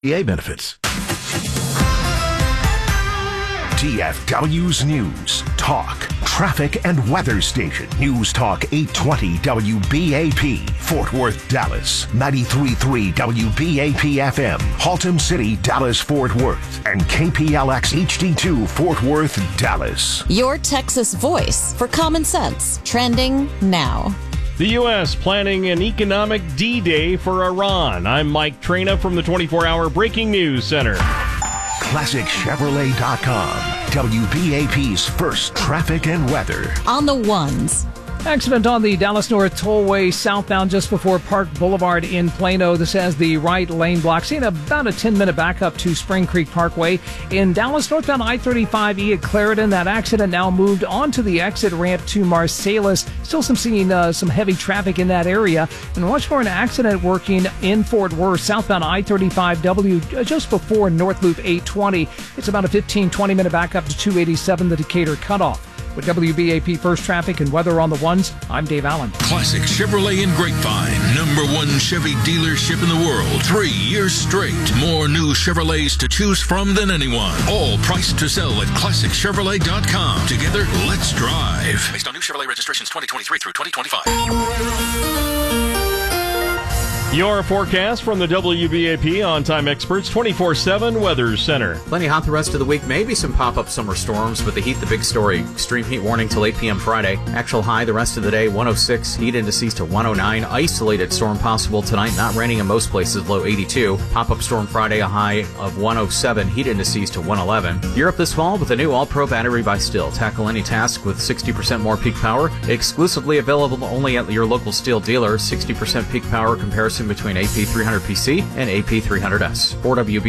EA benefits. DFW's News, Talk, Traffic and Weather Station. News Talk 820 WBAP, Fort Worth, Dallas. 93.3 WBAP FM, Haltom City, Dallas, Fort Worth. And KPLX HD2, Fort Worth, Dallas. Your Texas voice for common sense. Trending now. The U.S. planning an economic D-Day for Iran. I'm Mike Trina from the 24-hour Breaking News Center. ClassicChevrolet.com, WBAP's first traffic and weather. On the ones. Accident on the Dallas North Tollway southbound just before Park Boulevard in Plano. This has the right lane blocked. Seeing about a 10-minute backup to Spring Creek Parkway. In Dallas, northbound I-35E at Clarendon, that accident now moved onto the exit ramp to Marsalis. Still seeing some heavy traffic in that area. And watch for an accident working in Fort Worth, southbound I-35W just before North Loop 820. It's about a 15-20-minute backup to 287, the Decatur cutoff. With WBAP First Traffic and Weather on the Ones, I'm Dave Allen. Classic Chevrolet in Grapevine. #1 Chevy dealership in the world. 3 years straight. More new Chevrolets to choose from than anyone. All priced to sell at ClassicChevrolet.com. Together, let's drive. Based on new Chevrolet registrations 2023 through 2025. Your forecast from the WBAP On-Time Experts 24/7 Weather Center. Plenty hot the rest of the week. Maybe some pop-up summer storms, but the heat, the big story. Extreme heat warning till 8 p.m. Friday. Actual high the rest of the day, 106. Heat indices to 109. Isolated storm possible tonight. Not raining in most places, low 82. Pop-up storm Friday, a high of 107. Heat indices to 111. Europe this fall with a new all-pro battery by Stihl. Tackle any task with 60% more peak power. Exclusively available only at your local Stihl dealer. 60% peak power comparison between AP300PC and AP300S. For WB